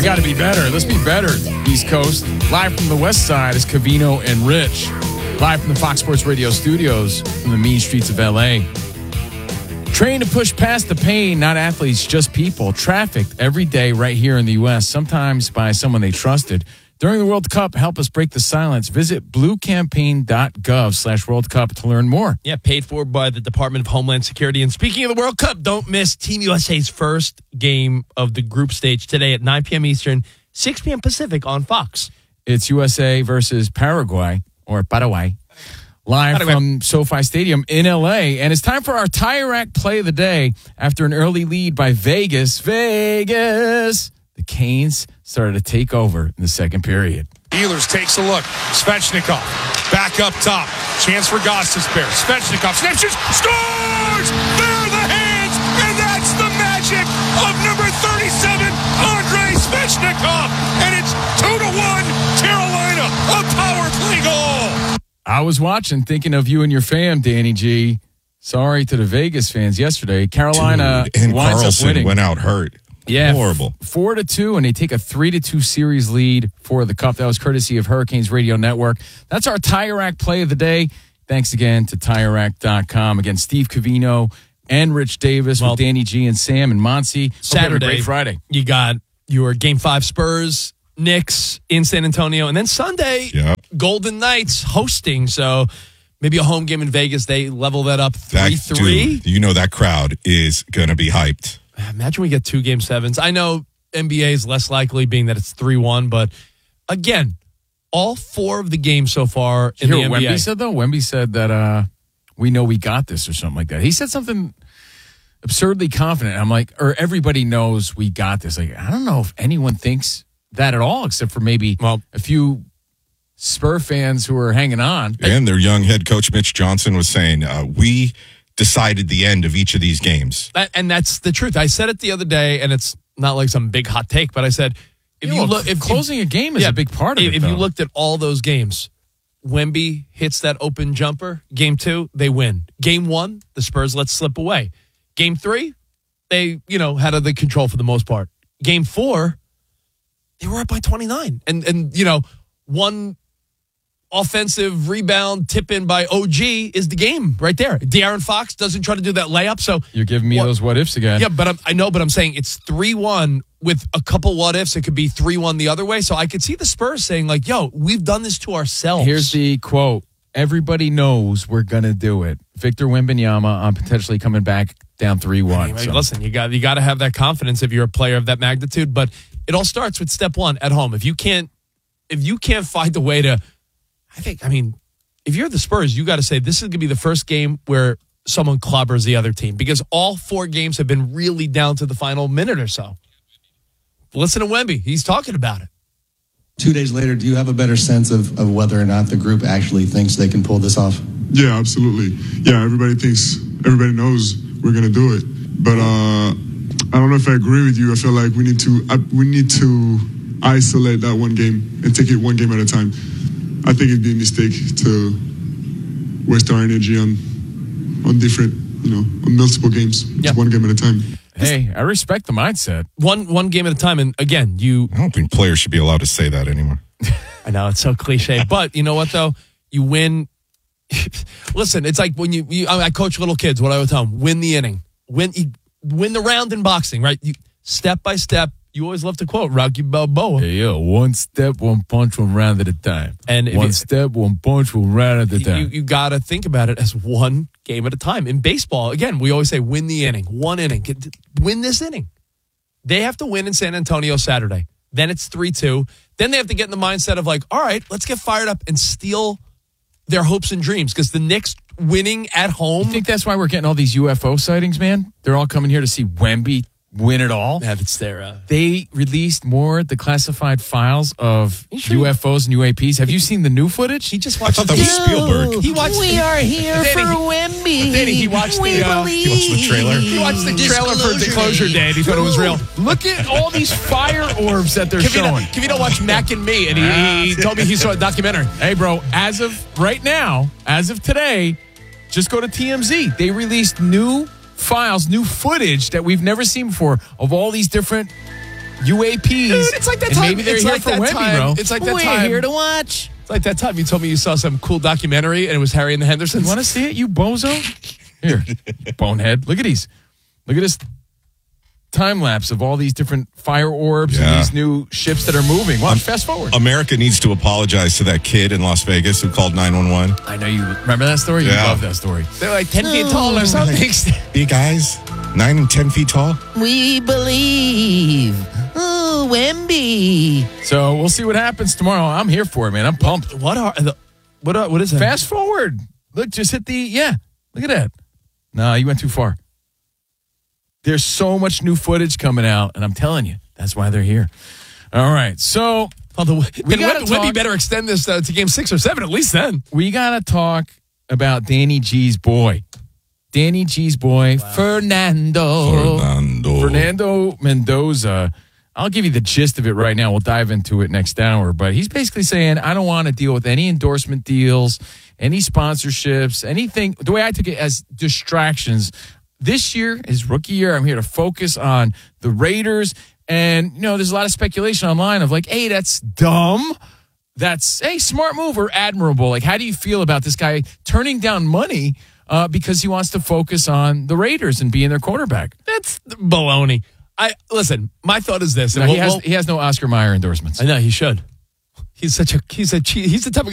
We got to be better. Let's be better, East Coast. Live from the West Side is Covino and Rich. Live from the Fox Sports Radio studios from the mean streets of L.A. Trained to push past the pain, not athletes, just people. Trafficked every day right here in the U.S., sometimes by someone they trusted. During the World Cup, help us break the silence. Visit bluecampaign.gov/World Cup to learn more. Yeah, paid for by the Department of Homeland Security. And speaking of the World Cup, don't miss Team USA's first game of the group stage today at 9 p.m. Eastern, 6 p.m. Pacific on Fox. It's USA versus Paraguay, or Paraguay, live from SoFi Stadium in L.A. And it's time for our Tire Rack Play of the Day. After an early lead by Vegas, the Canes started to take over in the second period. Ehlers takes a look. Svechnikov back up top. Chance for Gostisbehere. Svechnikov snaps, shoots, scores! There are the hands, and that's the magic of number 37, Andrei Svechnikov. And it's 2-1 Carolina, a power play goal. I was watching, thinking of you and your fam, Danny G. Sorry to the Vegas fans yesterday. Carolina and winds Carlson up winning. Went out hurt. Yeah, horrible. 4-2, and they take a 3-2 series lead for the Cup. That was courtesy of Hurricanes Radio Network. That's our Tire Rack Play of the Day. Thanks again to TireRack.com. Again, Steve Covino and Rich Davis with Danny G and Sam and Monty. Saturday, great Friday. You got your Game 5 Spurs, Knicks in San Antonio, and then Sunday, Golden Knights hosting. So maybe a home game in Vegas. They level that up 3-3. You know that crowd is going to be hyped. Imagine we get 2 Game 7s. I know NBA is less likely being that it's 3-1, but again, all 4 of the games so far in the NBA. Wemby said, though? Wemby said that we know we got this or something like that. He said something absurdly confident. I'm like, or everybody knows we got this. Like, I don't know if anyone thinks that at all, except for maybe a few Spur fans who are hanging on. And their young head coach, Mitch Johnson, was saying, we decided the end of each of these games. And that's the truth. I said it the other day, and it's not like some big hot take, but I said, if closing a game is a big part of it. If you looked at all those games, Wemby hits that open jumper. Game 2, they win. Game 1, the Spurs let slip away. Game 3, they, had the control for the most part. Game 4, they were up by 29. And one offensive rebound tip in by OG is the game right there. De'Aaron Fox doesn't try to do that layup. So you're giving me those what ifs again. Yeah, but I'm saying it's 3-1 with a couple what ifs. It could be 3-1 the other way. So I could see the Spurs saying like, yo, we've done this to ourselves. Here's the quote. Everybody knows we're going to do it. Victor Wembanyama on potentially coming back down 3-1. Listen, you got to have that confidence if you're a player of that magnitude, but it all starts with step 1 at home. If you can't find a way to, if you're the Spurs, you got to say this is going to be the first game where someone clobbers the other team because all 4 games have been really down to the final minute or so. Listen to Wemby. He's talking about it. 2 days later, do you have a better sense of whether or not the group actually thinks they can pull this off? Yeah, absolutely. Yeah, everybody knows we're going to do it. But I don't know if I agree with you. I feel like we need to isolate that one game and take it one game at a time. I think it'd be a mistake to waste our energy on different, on multiple games. It's one game at a time. Hey, I respect the mindset. One game at a time. And again, I don't think players should be allowed to say that anymore. I know, it's so cliche. But you know what, though? You win. Listen, it's like when I coach little kids. What I would tell them, win the inning. Win the round in boxing, right? Step by step. You always love to quote Rocky Balboa. Hey, yo, one step, one punch, one round at a time. And one step, one punch, one round at a time. You got to think about it as one game at a time. In baseball, again, we always say win the inning. One inning. Win this inning. They have to win in San Antonio Saturday. Then it's 3-2. Then they have to get in the mindset of like, all right, let's get fired up and steal their hopes and dreams because the Knicks winning at home. You think that's why we're getting all these UFO sightings, man? They're all coming here to see Wemby win it all. Yeah, it's their. They released more declassified files of UFOs and UAPs. Have you seen the new footage? He just watched. I thought that was Spielberg. He watched. We are here for Wemby. Danny, he watched the trailer. He watched the trailer for Disclosure Day. And he thought it was real. Look at all these fire orbs that they're showing. Kavita watched Mac and Me, and he told me he saw a documentary. Hey, bro, as of right now, as of today, just go to TMZ. They released new files, new footage that we've never seen before of all these different UAPs. Dude, it's like that and time. maybe they're it's here like for that Wemby, time. bro. It's like that We're time. here to watch. It's like that time you told me you saw some cool documentary and it was Harry and the Hendersons. You want to see it, you bozo? Here, bonehead. Look at these. Look at this time lapse of all these different fire orbs and these new ships that are moving. Watch, fast forward. America needs to apologize to that kid in Las Vegas who called 911. I know you remember that story. You Yeah. love that story. They're like 10 feet tall or something. Big guys, 9 and 10 feet tall. We believe. Ooh, Wemby. So we'll see what happens tomorrow. I'm here for it, man. I'm pumped. What is that? Fast forward. Look, just hit the Look at that. No, you went too far. There's so much new footage coming out, and I'm telling you, that's why they're here. All right, so Wemby better extend this to game 6 or 7 at least then. we got to talk about Danny G's boy. Danny G's boy, Fernando Mendoza. I'll give you the gist of it right now. We'll dive into it next hour. But he's basically saying, I don't want to deal with any endorsement deals, any sponsorships, anything. The way I took it as distractions. This year, his rookie year, I'm here to focus on the Raiders. And, there's a lot of speculation online of like, hey, that's dumb. That's a smart move or admirable. Like, how do you feel about this guy turning down money because he wants to focus on the Raiders and being their quarterback? That's baloney. Listen, my thought is this. No, he has no Oscar Mayer endorsements. I know he should. He's the type of